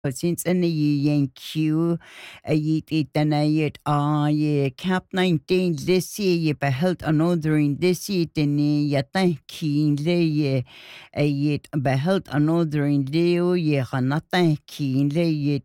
Since in the Q a yeet it and a yet ye cap 19 this year ye beheld another in this year then ye keen lay a yet beheld another in leo ye hanata keen lay yet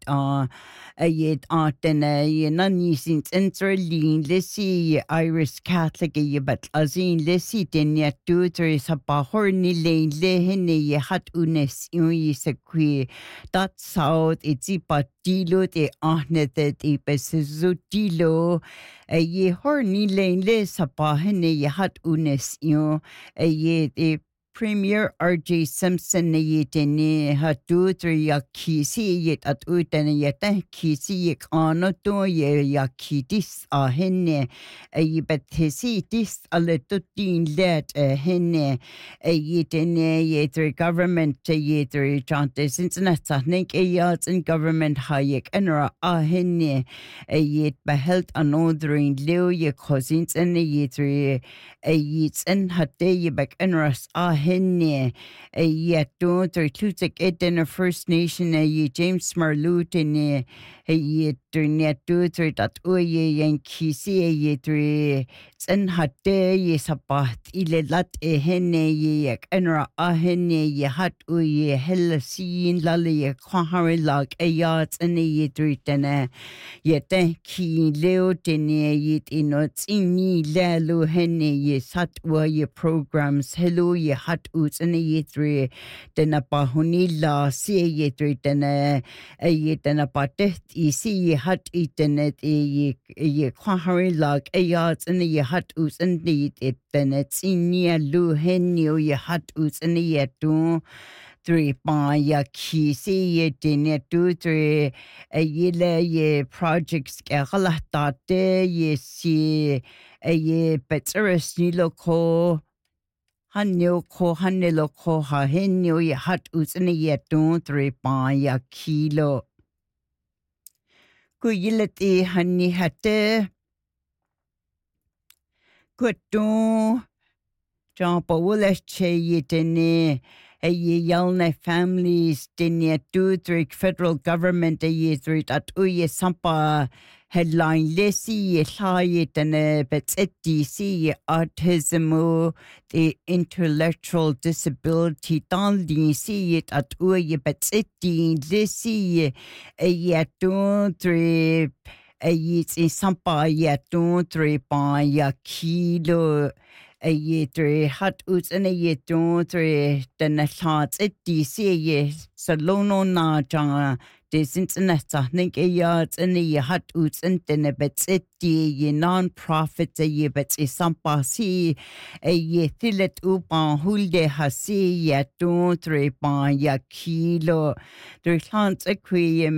a yet then a ye none since interlean this year Irish Catholic ye but as in this year then yet do there is a bahorny lane lehine ye hat unes ye sequi. That's how it's a patilo de ahnete de besuzutilo a ye horny lane les a pahene ye hat unes yo a ye de Premier R.J. Simpson ye tene hatu tri ya kisi yet at utene yeta kisi yek anoto ye ya kitis a henne a ye betesi dis a letutin let a henne a ye tene ye tri government ye tri chante since neta nek a yards in government hayek enra a henne a ye beheld another in leo ye cousins and ye tri a yits and hatte ye back enras a henne a yet don't tutik it in a First Nation a ye James Marlut in a ye net do that o ye yankisi a ye three and hatte ye sapat ile lat a henne ye yak enra a henne ye hat o ye hella seen lally ye quahari lag a yards and a ye three tene yet ki leo tene yit inots inni lalo henne ye sat wa ye programs hello ye hat uts and ye three tena pahuni la see ye three tena a ye tena patet I see ye hat itenet ye quahari lag a yards and ye hat uts and it tenet inni lu henne ye hat uts and ye do 3 pa ya ki see ye tene 2 3 a yele ye projects galata ye si a ye beteres nilo ko hanyo ko hanelo ko ha henyo ye hat usne ye 2 3 pa ya kilo ku yileti hani hatte ku to Jumpa Willis che tene a ye yalne families tene two three federal government a ye three at uye sampa headline lesi ye high tene but see autism the intellectual disability daldi see it at uye but lesi a ye two three a ye sampa ye two three pa ya kilo a ye three hat uts and a ye don't three then a thoughts it DC ye salono na janga this internet think a yards and a hat uts and then a bit it ye non-profit a ye but is some passy a ye thilet upa hulde hasi ye don't three pa ya kilo there can't a quay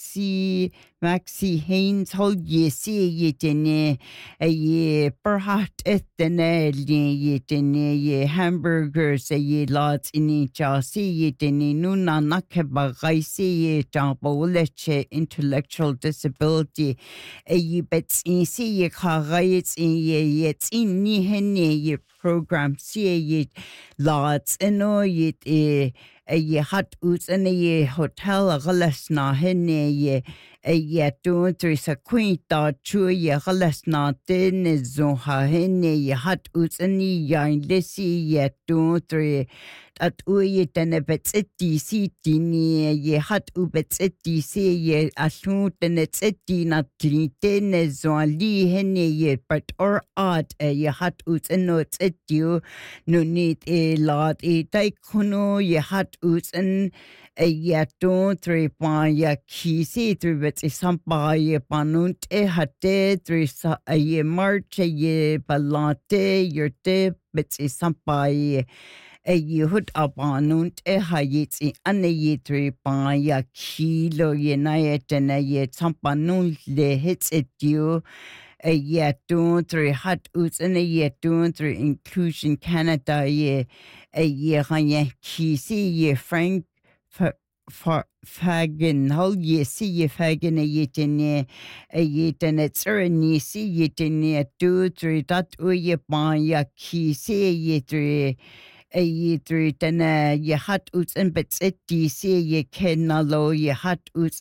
Maxi Haynes hold ye see ye tene a ye perhaps et tene ye tene ye hamburgers a ye lots in each see ye tene nuna nakeba see ye jambo leche intellectual disability a ye bets in see ye karaits in ye yet in ni hene ye program see ye lots eno ye a ye hat uts and a ye hotel a galas na hene ye a ye don't there's a queen dot chu ye galas na tin zo ha hene ye hat uts and ye lesi ye don't three at uye tene bets eti tini ye hat u bets eti ye asu tene eti na tene zo li hene ye but or odd ye hat uts and no eti no need a lot a taikono ye hat uts and a ye don't three pa ye kisi three bets sampa ye panunt e hate three a ye march ye balate your te bets sampa ye a yehud abanunt e hayiti ane yitri pa ya kilo ye na yetene ye tampanul le hits it you a ye don't three hat uts and a ye don't three inclusion Canada ye a ye hanye kisi ye frank Fagan hol ye see ye fagan a yetene tsurani see yetene two three that u ye pa ya kisi ye three ye through tana ye hat uts and bits it DC ye kenalo ye hat uts